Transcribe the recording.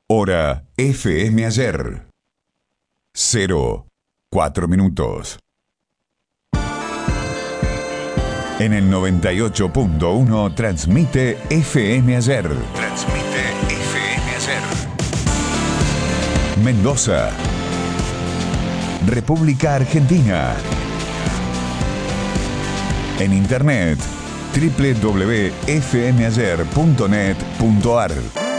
Hora FM Ayer. 04 minutos. En el 98.1 transmite FM Ayer. Transmite FM Ayer. Mendoza. República Argentina. En internet www.fmayer.net.ar.